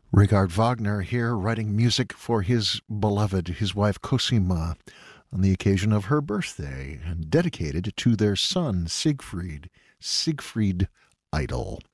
Richard Wagner here writing music for his beloved, his wife Cosima, on the occasion of her birthday, and dedicated to their son Siegfried Idle.